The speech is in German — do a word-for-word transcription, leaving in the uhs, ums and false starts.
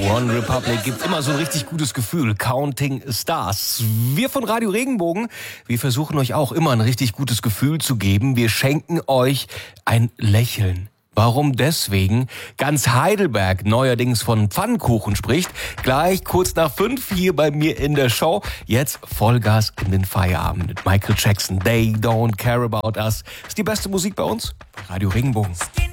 One Republic gibt immer so ein richtig gutes Gefühl. Counting Stars. Wir von Radio Regenbogen, wir versuchen euch auch immer ein richtig gutes Gefühl zu geben. Wir schenken euch ein Lächeln. Warum deswegen ganz Heidelberg neuerdings von Pfannkuchen spricht, gleich kurz nach fünf hier bei mir in der Show. Jetzt Vollgas in den Feierabend mit Michael Jackson. They don't care about us. Ist die beste Musik bei uns? Bei Radio Regenbogen.